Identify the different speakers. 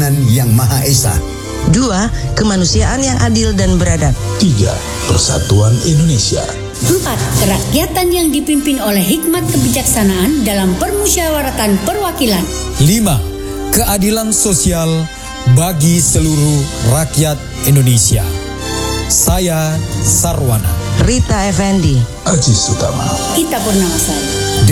Speaker 1: Ketuhanan Yang Maha Esa.
Speaker 2: 2. Kemanusiaan yang adil dan beradab.
Speaker 3: 3. Persatuan Indonesia.
Speaker 4: 4. Kerakyatan yang dipimpin oleh hikmat kebijaksanaan dalam permusyawaratan perwakilan.
Speaker 5: 5. Keadilan sosial bagi seluruh rakyat Indonesia. Saya Sarwana.
Speaker 2: Rita Effendi.
Speaker 3: Aji Sutama.
Speaker 4: Ita Purnamasari.